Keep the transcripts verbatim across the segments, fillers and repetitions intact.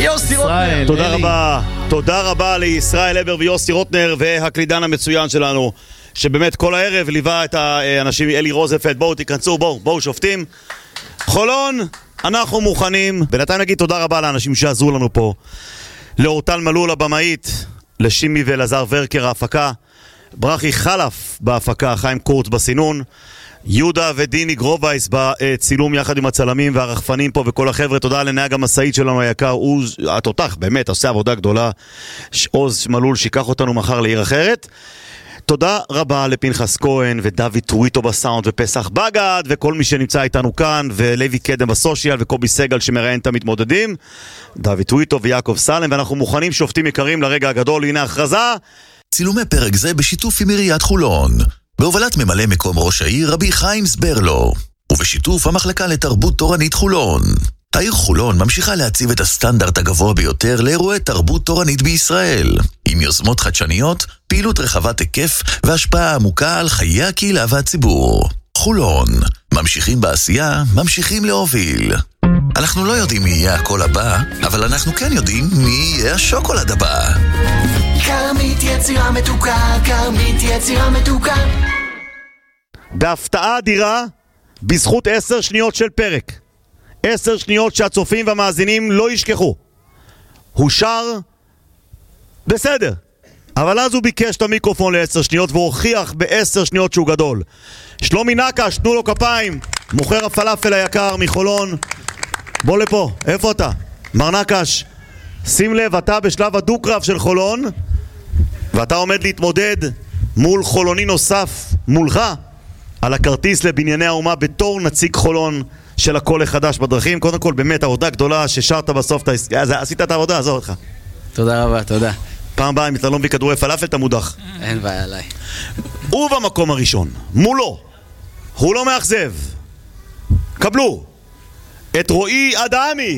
יוסי רוטנר. תודה רבה, תודה רבה לישראל הבר ויוסי רוטנר והקלידן המצוין שלנו, שבאמת כל הערב ליווה את האנשים. אלי רוזנפלד, בואו תיכנסו, בואו, בואו שופטים. חולון, אנחנו מוכנים. בינתיים נגיד תודה רבה לאנשים שעזרו לנו פה, לאורטל מלול הבמאית, לשימי ולזר ורקר ההפקה, ברכי חלף בהפקה, חיים קורץ בסינון, יהודה ודיני גרובייס בצילום יחד עם הצלמים והרחפנים פה וכל החבר'ה. תודה לנהג המסעית שלנו היקר, עוז התותח, באמת עושה עבודה גדולה, עוז מלול שיקח אותנו מחר לעיר אחרת. תודה רבה לפנחס כהן ודוד טוויטו בסאונד ופסח בגד וכל מי שנמצא איתנו כאן, ולוי קדם בסושיאל וקובי סגל שמראיין את המתמודדים, דוד טוויטו ויעקב סלם. ואנחנו מוכנים, שופטים יקרים, לרגע הגדול. הנה הכרזה. צילומי פרק זה בשיתוף עם עיריית חולון, בהובלת ממלא מקום ראש העיר רבי חיים סברלו, ובשיתוף המחלקה לתרבות תורנית חולון. העיר חולון ממשיכה להציב את הסטנדרט הגבוה ביותר לאירועי תרבות תורנית בישראל, עם יוזמות חדשניות, פעילות רחבת היקף והשפעה עמוקה על חיי הקהילה והציבור. חולון, ממשיכים בעשייה, ממשיכים להוביל. אנחנו לא יודעים מי יהיה הקול הבא, אבל אנחנו כן יודעים מי יהיה השוקולד הבא. כרמית יצירה מתוקה, כרמית יצירה מתוקה. בהפתעה אדירה, בזכות עשר שניות של פרק, עשר שניות שהצופים והמאזינים לא ישכחו, הוא שר בסדר, אבל אז הוא ביקש את המיקרופון לעשר שניות והוכיח בעשר שניות שהוא גדול. שלומי נקש, תנו לו כפיים, מוכר הפלאפל היקר מחולון. בוא לפה, איפה אתה? מר נקש, שים לב, אתה בשלב הדו-קרב של חולון, ואתה עומד להתמודד מול חולוני נוסף מולך על הכרטיס לבנייני האומה בתור נציג חולון של הקול החדש בדרכים. קודם כל, באמת עבודה גדולה ששרת בסוף, עשית את העבודה, עזור אותך. תודה רבה, תודה. פעם הבאה, אם אתה לא מביא כדורי פלאפל, אתה מודח. אין בעיה עליי. ובמקום הראשון, מולו, הוא לא מאכזב, קבלו את רועי אדמי.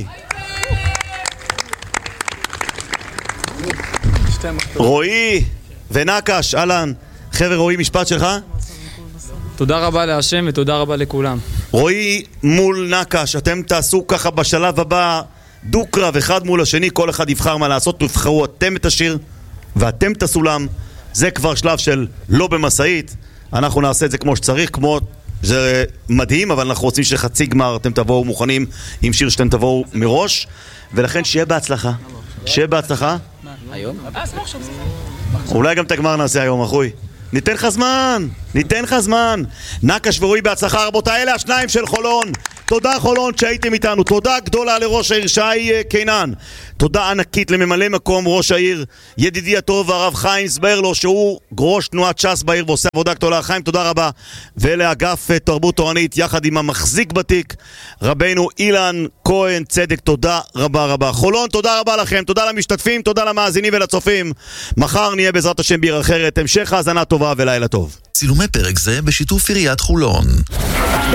רועי ונקש, אלן. חבר'ה, רועי, משפט שלך? תודה רבה להשם ותודה רבה לכולם. רועי מול נקש, אתם תעשו ככה בשלב הבא דו-קרב אחד מול השני, כל אחד יבחר מה לעשות, תבחרו אתם את השיר ואתם את הסולם. זה כבר שלב של לא במסעית, אנחנו נעשה את זה כמו שצריך, כמו זה מדהים, אבל אנחנו רוצים שחצי גמר אתם תבואו מוכנים עם שיר שאתם תבואו מראש, ולכן שיהיה בהצלחה. שיהיה בהצלחה. היום? אולי גם את הגמר נעשה היום, אחוי. ניתן לך זמן, ניתן לך זמן. נקש ורועי בהצלחה, רבותיי, אלה השניים של חולון. תודה חולון שהייתם איתנו, תודה גדולה לראש העיר שי קינן, תודה ענקית לממלא מקום ראש העיר ידידי הטוב הרב חיים סברלו, שהוא ראש תנועת ש"ס בעיר ועושה עבודה גדולה. חיים, תודה רבה. ולאגף תרבות תורנית יחד עם המחזיק בתיק רבנו אילן כהן צדק, תודה רבה רבה. חולון, תודה רבה לכם, תודה למשתתפים, תודה למאזינים ולצופים. מחר נהיה בעזרת השם בעיר אחרת. המשך האזנה טובה ולילה טוב. צילומי פרק זה בשיתוף עיריית חולון.